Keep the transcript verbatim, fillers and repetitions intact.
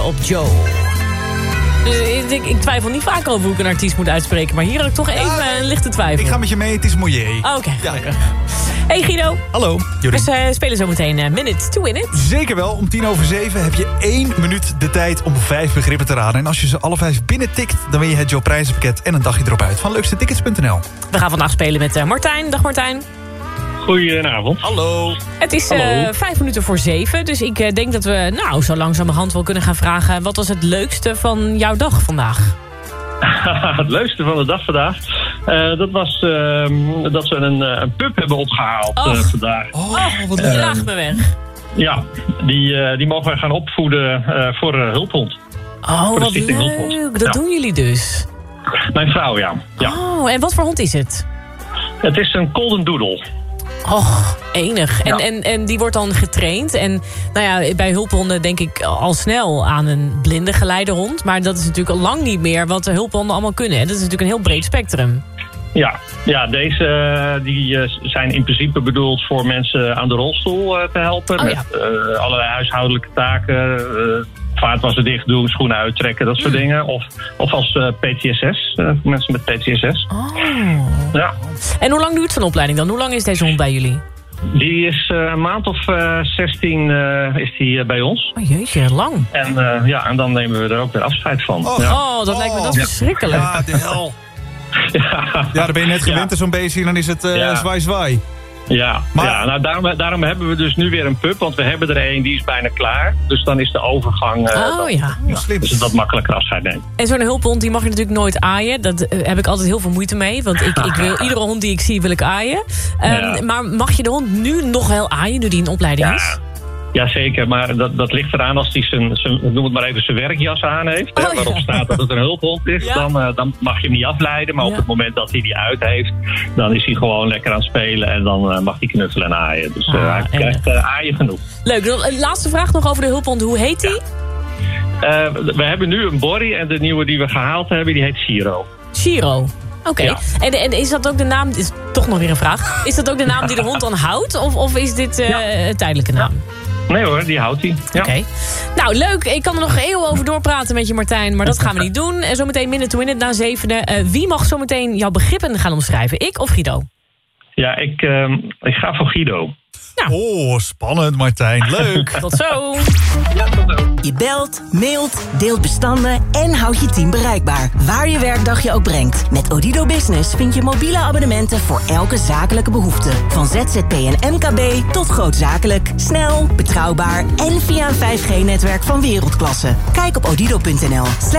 op Joe. Dus ik, ik twijfel niet vaak over hoe ik een artiest moet uitspreken. Maar hier had ik toch even ja, een lichte twijfel. Ik ga met je mee, het is Moyer. Oké, okay, ja. Hey Guido. Hallo, Jorien. We uh, spelen zo meteen uh, Minute to Win It. Zeker wel. Om tien over zeven heb je één minuut de tijd om vijf begrippen te raden. En als je ze alle vijf binnen tikt, dan win je het Joe prijzenpakket en een dagje erop uit van leukste tickets punt n l. We gaan vandaag spelen met uh, Martijn. Dag Martijn. Goedenavond. Hallo. Het is uh, vijf minuten voor zeven, dus ik uh, denk dat we nou zo langzamerhand wel kunnen gaan vragen... wat was het leukste van jouw dag vandaag? Het leukste van de dag vandaag? Uh, dat was uh, dat ze een, een pub hebben opgehaald uh, vandaag. Oh, wat uh, draag me weg. Ja, die, uh, die mogen wij gaan opvoeden uh, voor uh, Hulphond. Oh, wat leuk. Hulphond. Dat ja. doen jullie dus? Mijn vrouw, ja. ja. Oh, en wat voor hond is het? Het is een golden doodle. Och, enig. En, ja. en, en die wordt dan getraind. En nou ja, bij hulphonden denk ik al snel aan een blinde geleidehond. Maar dat is natuurlijk al lang niet meer wat de hulphonden allemaal kunnen. Dat is natuurlijk een heel breed spectrum. Ja, ja deze die, uh, zijn in principe bedoeld voor mensen aan de rolstoel uh, te helpen. Oh, met ja. uh, allerlei huishoudelijke taken. Uh, vaatwassen dicht doen, schoenen uittrekken, dat soort mm. dingen. Of, of als uh, P T S S, uh, mensen met P T S S. Oh. Ja. En hoe lang duurt zo'n opleiding dan? Hoe lang is deze hond bij jullie? Die is uh, een maand of uh, zestien uh, is die uh, bij ons. Oh jeetje, lang. En, uh, ja, en dan nemen we er ook weer afscheid van. Oh, ja. oh dat oh. lijkt me dat ja. verschrikkelijk. Ja, de hel. ja. ja, dan ben je net gewend ja. zo'n beetje en dan is het uh, ja. zwaai zwaai. Ja, maar... ja nou, daarom, daarom hebben we dus nu weer een pub. Want we hebben er een, die is bijna klaar. Dus dan is de overgang... Uh, oh dan, ja. ja slim. Dus dat makkelijker afscheid nemen. En zo'n hulphond, die mag je natuurlijk nooit aaien. Daar uh, heb ik altijd heel veel moeite mee. Want ik, ik wil, iedere hond die ik zie, wil ik aaien. Um, ja. Maar mag je de hond nu nog wel aaien, nu die in opleiding ja. is? Jazeker, maar dat, dat ligt eraan als hij zijn, zijn, noem het maar even, zijn werkjas aan heeft. Oh, hè, waarop ja. staat dat het een hulphond is. Ja. Dan, uh, dan mag je hem niet afleiden. Maar ja. op het moment dat hij die uit heeft, dan is hij gewoon lekker aan het spelen. En dan uh, mag hij knuffelen en aaien. Dus uh, ah, hij krijgt uh, aaien genoeg. Leuk. Laatste vraag nog over de hulphond. Hoe heet die? Ja. Uh, we hebben nu een Borrie en de nieuwe die we gehaald hebben, die heet Shiro. Shiro. Oké. Okay. Ja. En, en is dat ook de naam... Is toch nog weer een vraag. Is dat ook de naam die de hond dan houdt? Of, of is dit uh, ja. een tijdelijke naam? Ja. Nee hoor, die houdt hij. Ja. Oké. Okay. Nou, leuk. Ik kan er nog eeuwen over doorpraten met je, Martijn. Maar dat gaan we niet doen. En zometeen Minute to Win It na zevende. Uh, wie mag zometeen jouw begrippen gaan omschrijven? Ik of Guido? Ja, ik, uh, ik ga voor Guido. Nou. Oh, spannend, Martijn. Leuk. Tot zo. Ja, tot zo. Je belt, mailt, deelt bestanden en houdt je team bereikbaar. Waar je werkdag je ook brengt. Met Odido Business vind je mobiele abonnementen voor elke zakelijke behoefte. Van Z Z P en M K B tot grootzakelijk. Snel, betrouwbaar en via een vijf G netwerk van wereldklasse. Kijk op odido punt n l.